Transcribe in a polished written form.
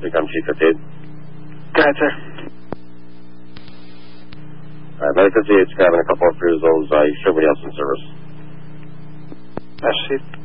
Become Chief 58. Go ahead, sir. Medic 58's grabbing a couple of cruisers. You should be else in service. Yes, Chief.